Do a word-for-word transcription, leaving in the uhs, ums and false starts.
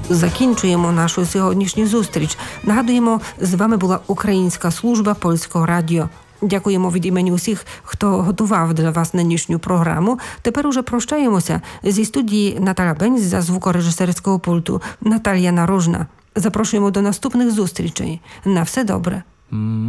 закінчуємо нашу сьогоднішню зустріч. Нагадуємо, з вами була Українська служба Польського радіо. Дякуємо від імені усіх, хто готував для вас нинішню програму. Тепер уже прощаємося. Зі студії Наталя Бенць, за звукорежисерського пульту Наталія Нарожна. Запрошуємо до наступних зустрічей. На все добре.